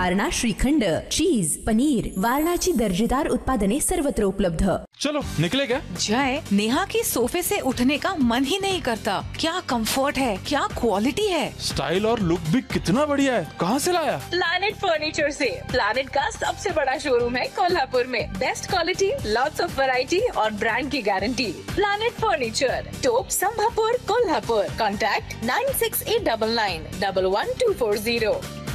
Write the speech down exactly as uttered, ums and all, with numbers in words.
वारणा श्रीखंड, चीज, पनीर, वारणाची दर्जेदार उत्पादने सर्वत्र उपलब्ध। चलो निकले क्या? जय, नेहा की सोफे से उठने का मन ही नहीं करता। क्या कंफर्ट है, क्या क्वालिटी है। स्टाइल और लुक भी कितना बढ़िया है। कहाँ से लाया? प्लैनेट फर्नीचर से। प्लैनेट का सबसे बड़ा शोरूम है कोल्हापुर में। Best quality, lots of variety और ब्रांड की गारंटी। प्लैनेट फर्नीचर, टोप संभापुर, Kolhapur. Contact nine six eight double nine double one two four zero.